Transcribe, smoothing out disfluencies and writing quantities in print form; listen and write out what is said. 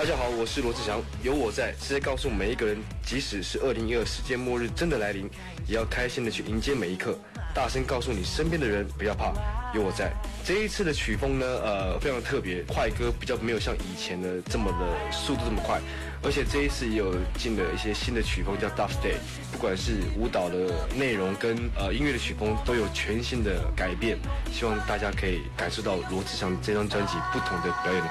大家好，我是罗志祥，有我在，是在告诉每一个人，即使是2012世界末日真的来临，也要开心的去迎接每一刻，大声告诉你身边的人不要怕，有我在。这一次的曲风呢，非常特别，快歌比较没有像以前的这么的速度这么快，而且这一次也有进了一些新的曲风叫 Dubstep， 不管是舞蹈的内容跟音乐的曲风都有全新的改变，希望大家可以感受到罗志祥这张专辑不同的表演的